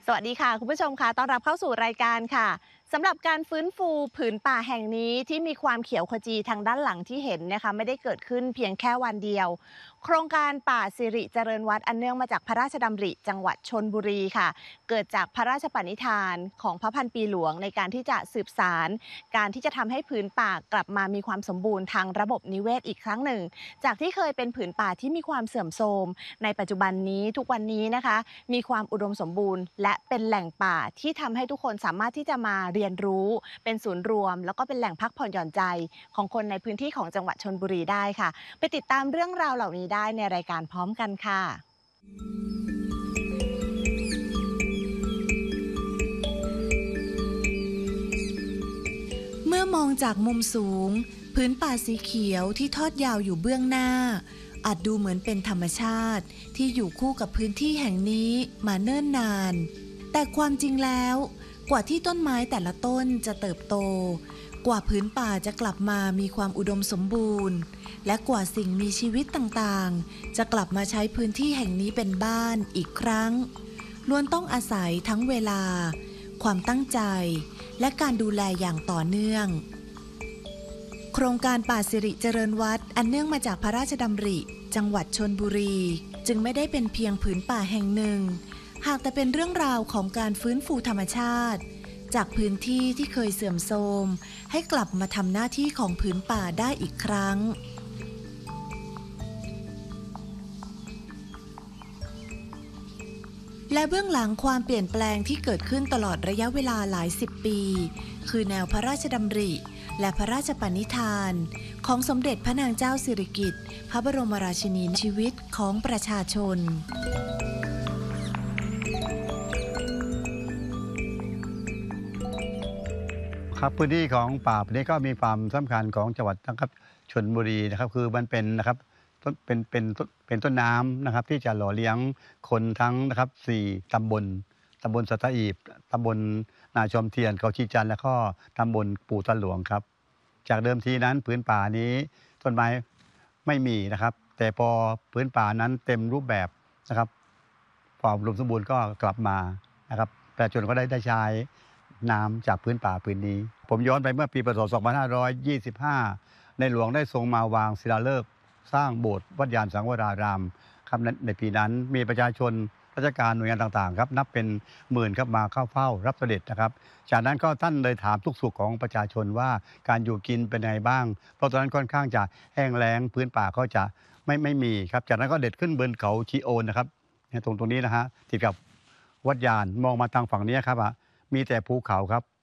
สวัสดีค่ะคุณผู้ชมค่ะต้อนรับเข้าสู่รายการค่ะสำหรับการฟื้นฟูผืนป่าแห่งนี้ที่มีความเขียวขจีทางด้านหลังที่เห็นนะคะไม่ได้เกิดขึ้นเพียงแค่วันเดียวโครงการป่าสิริเจริญวัฒน์อันเนื่องมาจากพระราชดำริจังหวัดชลบุรีค่ะเกิดจากพระราชปณิธานของพระพันปีหลวงในการที่จะสืบสารการที่จะทำให้ผืนป่ากลับมามีความสมบูรณ์ทางระบบนิเวศอีกครั้งหนึ่งจากที่เคยเป็นผืนป่าที่มีความเสื่อมโทรมในปัจจุบันนี้ทุกวันนี้นะคะมีความอุดมสมบูรณ์และเป็นแหล่งป่าที่ทำให้ทุกคนสามารถที่จะมาเรียนรู้เป็นศูนย์รวมแล้วก็เป็นแหล่งพักผ่อนหย่อนใจของคนในพื้นที่ของจังหวัดชลบุรีได้ค่ะไปติดตามเรื่องราวเหล่านี้ได้ในรายการพร้อมกันค่ะเมื่อมองจากมุมสูงพื้นป่าสีเขียวที่ทอดยาวอยู่เบื้องหน้าอาจดูเหมือนเป็นธรรมชาติที่อยู่คู่กับพื้นที่แห่งนี้มาเนิ่นนานแต่ความจริงแล้วกว่าที่ต้นไม้แต่ละต้นจะเติบโตกว่าพื้นป่าจะกลับมามีความอุดมสมบูรณ์และกว่าสิ่งมีชีวิตต่างๆจะกลับมาใช้พื้นที่แห่งนี้เป็นบ้านอีกครั้งล้วนต้องอาศัยทั้งเวลาความตั้งใจและการดูแลอย่างต่อเนื่องโครงการป่าสิริเจริญวัฒน์อันเนื่องมาจากพระราชดำริจังหวัดชลบุรีจึงไม่ได้เป็นเพียงผืนป่าแห่งหนึ่งหากแต่เป็นเรื่องราวของการฟื้นฟูธรรมชาติจากพื้นที่ที่เคยเสื่อมโทรมให้กลับมาทำหน้าที่ของผืนป่าได้อีกครั้งและเบื้องหลังความเปลี่ยนแปลงที่เกิดขึ้นตลอดระยะเวลาหลายสิบปีคือแนวพระราชดำริและพระราชปณิธานของสมเด็จพระนางเจ้าสิริกิติ์พระบรมราชินีชีวิตของประชาชนครับพื้นที่ของป่าพื้นนี้ก็มีความสำคัญของจังหวัดนะครับชลบุรีนะครับคือมันเป็นนะครับต้นเป็นต้นน้ำนะครับที่จะหล่อเลี้ยงคนทั้งนะครับ4 ตำบลสัตหีบตำบลนาชมเทียนเขาชีจันทร์และก็ตำบลปู่ตาหลวงครับจากเดิมทีนั้นพื้นป่านี้ต้นไม้ไม่มีนะครับแต่พอพื้นป่านั้นเต็มรูปแบบนะครับความอุดมสมบูรณ์ก็กลับมานะครับประชาชนก็ได้ใช้น้ำจากพื้นป่าพื้นนี้ผมย้อนไปเมื่อปีพศ2525ในหลวงได้ทรงมาวางศิลาฤกษ์สร้างโบสถ์วัดยานสังวรารามครับในปีนั้นมีประชาชนราชการหน่วยงานต่างๆครับนับเป็นหมื่นครับมาเข้าเฝ้ารับเสด็จนะครับจากนั้นก็ท่านเลยถามทุกสุขของประชาชนว่าการอยู่กินเป็นไงบ้างเพราะตอนนั้นค่อนข้างจะแห้งแล้งพื้นป่าก็จะไม่มีครับจากนั้นก็เด็ดขึ้นบนเขาชีโอนนะครับตรงนี้นะฮะติดกับวัดยานมองมาทางฝั่งนี้ครับมีแต่ภูเขาครับ